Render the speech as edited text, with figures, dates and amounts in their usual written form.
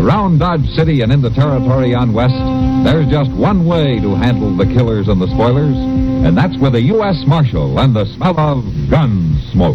Around Dodge City and into territory on west, there's just one way to handle the killers and the spoilers, and that's with a U.S. Marshal and the smell of gun smoke.